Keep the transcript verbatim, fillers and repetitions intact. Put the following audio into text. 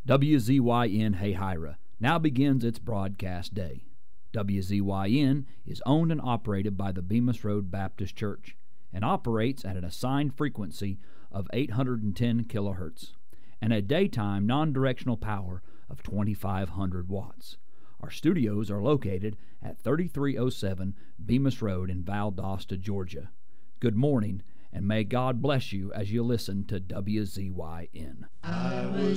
W Z Y N Hayhira now begins its broadcast day. W Z Y N is owned and operated by the Bemis Road Baptist Church and operates at an assigned frequency of eight hundred ten kilohertz and a daytime non-directional power of twenty-five hundred watts. Our studios are located at thirty-three oh seven Bemis Road in Valdosta, Georgia. Good morning, and may God bless you as you listen to W Z Y N. I was